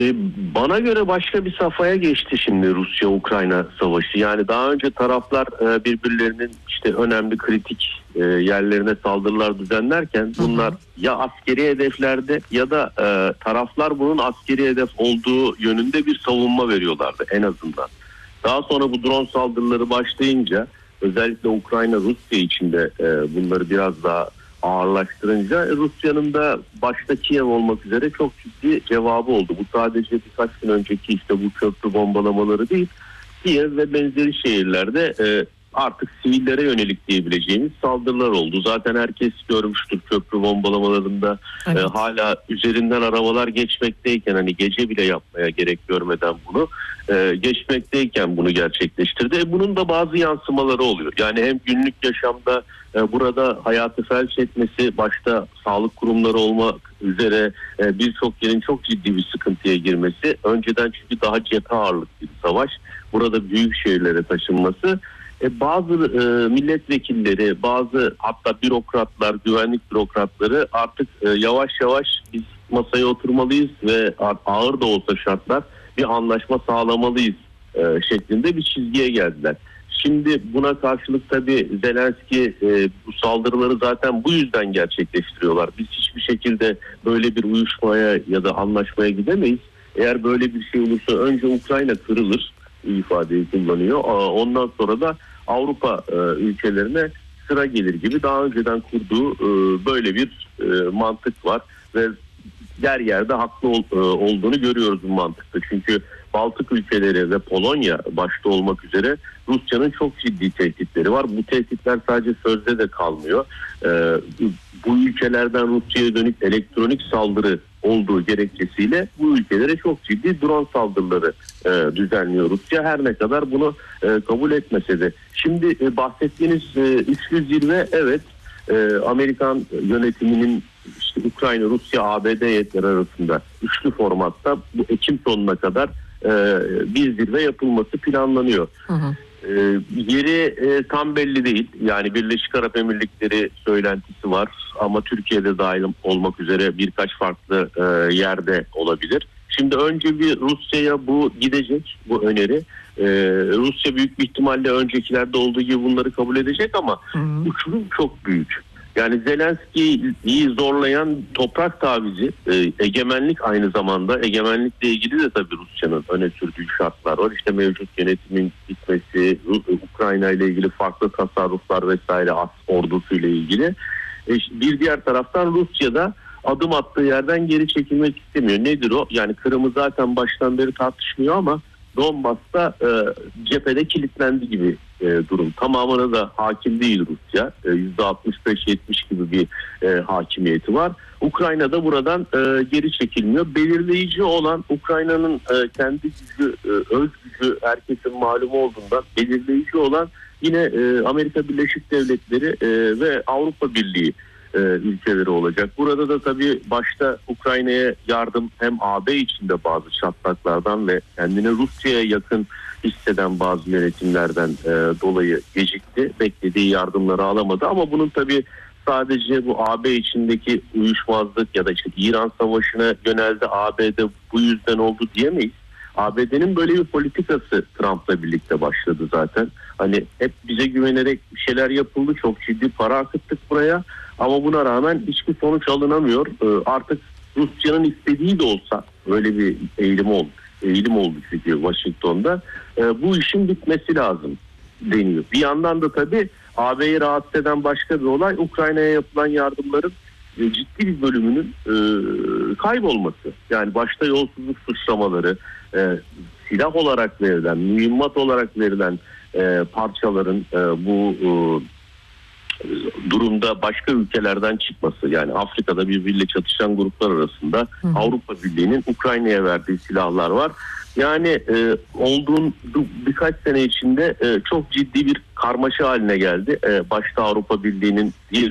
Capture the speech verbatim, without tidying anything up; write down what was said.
E, bana göre başka bir safhaya geçti şimdi Rusya-Ukrayna savaşı. Yani daha önce taraflar e, birbirlerinin işte önemli kritik e, yerlerine saldırılar düzenlerken bunlar ya askeri hedeflerde ya da e, taraflar bunun askeri hedef olduğu yönünde bir savunma veriyorlardı en azından. Daha sonra bu drone saldırıları başlayınca özellikle Ukrayna-Rusya içinde e, bunları biraz daha ağırlaştırınca Rusya'nın da başta Kiev olmak üzere çok ciddi cevabı oldu. Bu sadece birkaç gün önceki işte bu köprü bombalamaları değil, Kiev ve benzeri şehirlerde e, artık sivillere yönelik diyebileceğimiz saldırılar oldu. Zaten herkes görmüştür köprü bombalamalarında evet. e, hala üzerinden arabalar geçmekteyken, hani gece bile yapmaya gerek görmeden bunu e, geçmekteyken bunu gerçekleştirdi. E, bunun da bazı yansımaları oluyor. Yani hem günlük yaşamda e, burada hayatı felç etmesi, başta sağlık kurumları olmak üzere e, birçok yerin çok ciddi bir sıkıntıya girmesi, önceden çünkü daha cephe ağırlıklı bir savaş, burada büyük şehirlere taşınması. E, bazı e, milletvekilleri, bazı hatta bürokratlar, güvenlik bürokratları artık e, yavaş yavaş biz masaya oturmalıyız ve ağır da olsa şartlar bir anlaşma sağlamalıyız e, şeklinde bir çizgiye geldiler. Şimdi buna karşılık tabii Zelenski e, bu saldırıları zaten bu yüzden gerçekleştiriyorlar. Biz hiçbir şekilde böyle bir uyuşmaya ya da anlaşmaya gidemeyiz. Eğer böyle bir şey olursa önce Ukrayna kırılır ifadeyi kullanıyor. Ondan sonra da Avrupa e, ülkelerine sıra gelir gibi daha önceden kurduğu e, böyle bir e, mantık var ve yer yerde haklı ol, e, olduğunu görüyoruz bu mantıkta. Çünkü Baltık ülkeleri ve Polonya başta olmak üzere Rusya'nın çok ciddi tehditleri var. Bu tehditler sadece sözde de kalmıyor. E, bu ülkelerden Rusya'ya dönük elektronik saldırı olduğu gerekçesiyle bu ülkelere çok ciddi drone saldırıları e, düzenliyor Rusya. Her ne kadar bunu e, kabul etmese de. Şimdi e, bahsettiğiniz e, üçlü zirve, evet, e, Amerikan yönetiminin işte Ukrayna, Rusya, A B D heyetleri arasında üçlü formatta bu Ekim sonuna kadar e, bir zirve yapılması planlanıyor. Hı hı. E, yeri e, tam belli değil. Yani Birleşik Arap Emirlikleri söylentisi var ama Türkiye'de dahil olmak üzere birkaç farklı e, yerde olabilir. Şimdi önce bir Rusya'ya bu gidecek, bu öneri. Ee, Rusya büyük bir ihtimalle öncekilerde olduğu gibi bunları kabul edecek ama hmm. uçurum çok büyük. Yani Zelenski'yi zorlayan toprak tavizi, e, egemenlik aynı zamanda. Egemenlikle ilgili de tabii Rusya'nın öne sürdüğü şartlar var. İşte mevcut yönetimin gitmesi, Ukrayna ile ilgili farklı tasarruflar vesaire, as ordusuyla ilgili. E, bir diğer taraftan Rusya'da adım attığı yerden geri çekilmek istemiyor. Nedir o? Yani Kırım'ı zaten baştan beri tartışmıyor ama Donbas'ta e, cephede kilitlendi gibi e, durum. Tamamına da hakim değil Rusya. E, yüzde altmış beş yetmiş gibi bir e, hakimiyeti var. Ukrayna da buradan e, geri çekilmiyor. Belirleyici olan Ukrayna'nın e, kendi gücü, e, öz gücü herkesin malumu olduğundan belirleyici olan yine e, Amerika Birleşik Devletleri e, ve Avrupa Birliği e, ülkeleri olacak. Burada da tabii başta Ukrayna'ya yardım hem A B içinde bazı çatlaklardan ve kendini Rusya'ya yakın hisseden bazı yönetimlerden e, dolayı gecikti. Beklediği yardımları alamadı ama bunun tabii sadece bu A B içindeki uyuşmazlık ya da işte İran Savaşı'na yöneldi, A B'de bu yüzden oldu diyemeyiz. A B D'nin böyle bir politikası Trump'la birlikte başladı zaten. Hani hep bize güvenerek bir şeyler yapıldı. Çok ciddi para akıttık buraya. Ama buna rağmen hiçbir sonuç alınamıyor. Ee, artık Rusya'nın istediği de olsa böyle bir eğilim oldu. Eğilim oldu çünkü Washington'da. Ee, bu işin bitmesi lazım deniyor. Bir yandan da tabii A B'yi rahatsız eden başka bir olay Ukrayna'ya yapılan yardımların e, ciddi bir bölümünün e, kaybolması. Yani başta yolsuzluk suçlamaları, e, silah olarak verilen, mühimmat olarak verilen e, parçaların e, bu e, durumda başka ülkelerden çıkması, yani Afrika'da birbiriyle çatışan gruplar arasında hı hı. Avrupa Birliği'nin Ukrayna'ya verdiği silahlar var. Yani e, olduğun birkaç sene içinde e, çok ciddi bir karmaşa haline geldi. E, başta Avrupa Birliği'nin diğer